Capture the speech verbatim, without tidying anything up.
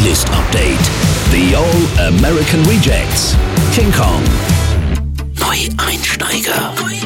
Playlist Update. The All American Rejects. King Kong. Neueinsteiger.